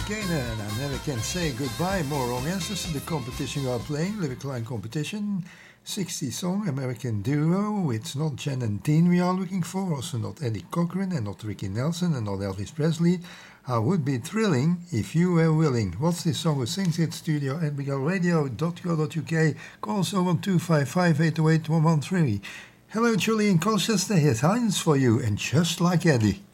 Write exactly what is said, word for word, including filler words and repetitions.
Kane, and I never can say goodbye. More wrong answers to the competition we are playing, Lyric Line Competition. sixty song American duo. It's not Jen and Dean we are looking for, also not Eddie Cochran and not Ricky Nelson and not Elvis Presley. I would be thrilling if you were willing. What's this song? Who sings it? Studio at bigal radio dot co dot uk. Call oh one two five five eight oh eight one one three. Hello, Julie in Colchester. Here's Heinz for you, and just like Eddie.